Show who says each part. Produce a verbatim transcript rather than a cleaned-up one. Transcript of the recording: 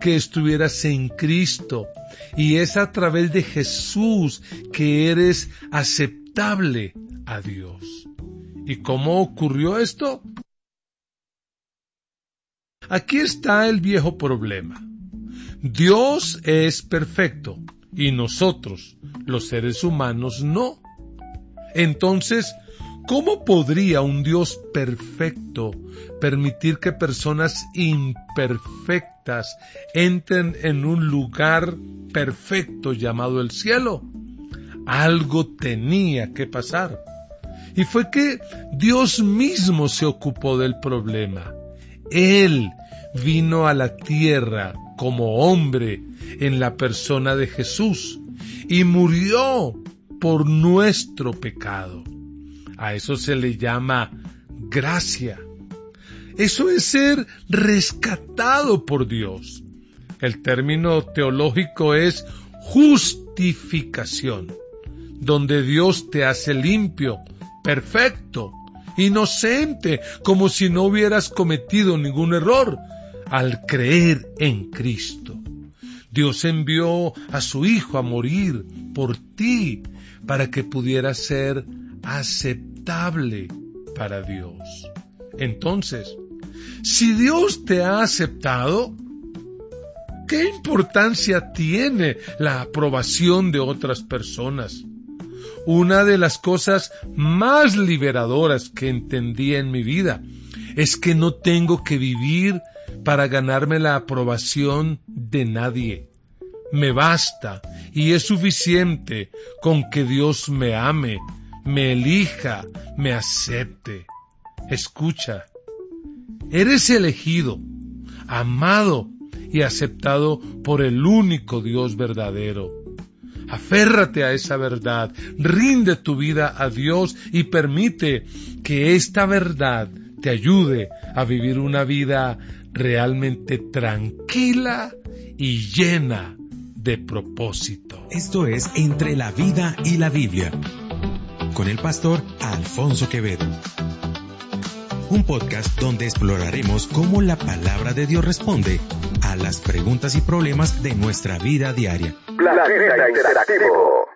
Speaker 1: que estuvieras en Cristo. Y es a través de Jesús que eres aceptable a Dios. ¿Y cómo ocurrió esto? Aquí está el viejo problema. Dios es perfecto y nosotros, los seres humanos, no. Entonces, ¿cómo podría un Dios perfecto permitir que personas imperfectas entren en un lugar perfecto llamado el cielo? Algo tenía que pasar. Y fue que Dios mismo se ocupó del problema. Él vino a la tierra como hombre en la persona de Jesús y murió por nuestro pecado. A eso se le llama gracia. Eso es ser rescatado por Dios. El término teológico es justificación, donde Dios te hace limpio, perfecto, inocente, como si no hubieras cometido ningún error, al creer en Cristo. Dios envió a su Hijo a morir por ti, para que pudieras ser aceptable para Dios. Entonces, si Dios te ha aceptado, ¿qué importancia tiene la aprobación de otras personas? Una de las cosas más liberadoras que entendí en mi vida es que no tengo que vivir para ganarme la aprobación de nadie. Me basta y es suficiente con que Dios me ame, me elija, me acepte. Escucha, eres elegido, amado y aceptado por el único Dios verdadero. Aférrate a esa verdad, rinde tu vida a Dios y permite que esta verdad te ayude a vivir una vida realmente tranquila y llena de propósito.
Speaker 2: Esto es Entre la Vida y la Biblia, con el pastor Alfonso Quevedo. Un podcast donde exploraremos cómo la palabra de Dios responde a las preguntas y problemas de nuestra vida diaria.
Speaker 3: Planeta Interactivo.